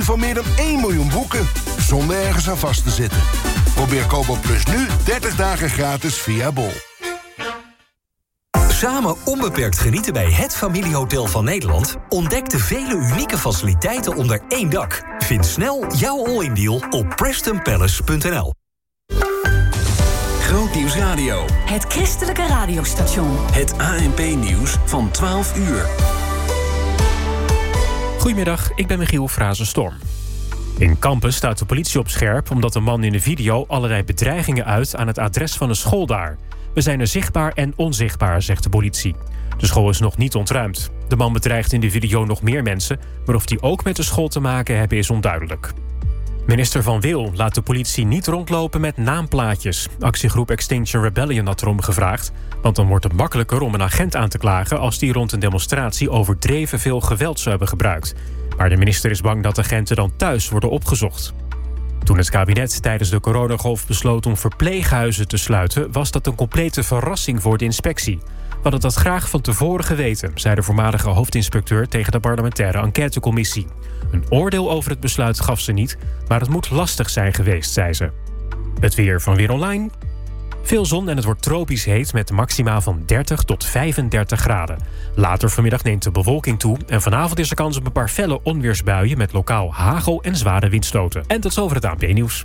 van meer dan 1 miljoen boeken, zonder ergens aan vast te zitten. Probeer Kobo Plus nu 30 dagen gratis via Bol. Samen onbeperkt genieten bij het familiehotel van Nederland? Ontdek de vele unieke faciliteiten onder één dak. Vind snel jouw all-in deal op PrestonPalace.nl. Grootnieuws Radio. Het christelijke radiostation. Het ANP-nieuws van 12 uur. Goedemiddag, ik ben Michiel Frazenstorm. In Kampen staat de politie op scherp omdat een man in de video allerlei bedreigingen uit aan het adres van een school daar. We zijn er zichtbaar en onzichtbaar, zegt de politie. De school is nog niet ontruimd. De man bedreigt in de video nog meer mensen, maar of die ook met de school te maken hebben is onduidelijk. Minister Van Wil laat de politie niet rondlopen met naamplaatjes. Actiegroep Extinction Rebellion had erom gevraagd, want dan wordt het makkelijker om een agent aan te klagen als die rond een demonstratie overdreven veel geweld zou hebben gebruikt. Maar de minister is bang dat agenten dan thuis worden opgezocht. Toen het kabinet tijdens de coronagolf besloot om verpleeghuizen te sluiten, was dat een complete verrassing voor de inspectie. We hadden dat graag van tevoren geweten, zei de voormalige hoofdinspecteur tegen de parlementaire enquêtecommissie. Een oordeel over het besluit gaf ze niet, maar het moet lastig zijn geweest, zei ze. Het weer van Weer Online. Veel zon en het wordt tropisch heet met maxima van 30 tot 35 graden. Later vanmiddag neemt de bewolking toe en vanavond is er kans op een paar felle onweersbuien met lokaal hagel en zware windstoten. En tot zover het ANP-nieuws.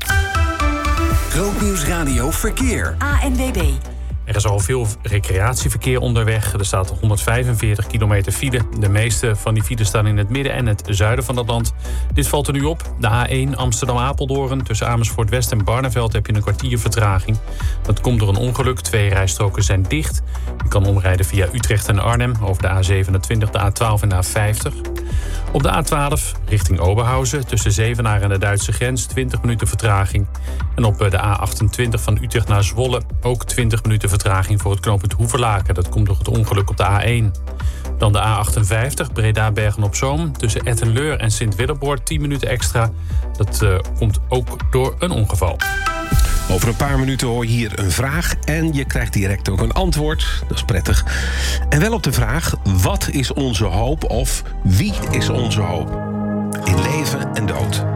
Grootnieuws Radio Verkeer. ANWB. Er is al veel recreatieverkeer onderweg. Er staat 145 kilometer file. De meeste van die files staan in het midden en het zuiden van het land. Dit valt er nu op. De A1 Amsterdam-Apeldoorn. Tussen Amersfoort West en Barneveld heb je een kwartier vertraging. Dat komt door een ongeluk. 2 rijstroken zijn dicht. Je kan omrijden via Utrecht en Arnhem over de A27, de A12 en de A50. Op de A12 richting Oberhausen tussen Zevenaar en de Duitse grens 20 minuten vertraging. En op de A28 van Utrecht naar Zwolle ook 20 minuten vertraging voor het knooppunt Hoeverlaken. Dat komt door het ongeluk op de A1. Dan de A58 Breda-Bergen-op-Zoom tussen Ettenleur en Sint-Willeboord 10 minuten extra. Dat komt ook door een ongeval. Over een paar minuten hoor je hier een vraag en je krijgt direct ook een antwoord. Dat is prettig. En wel op de vraag, wat is onze hoop of wie is onze hoop? In leven en dood.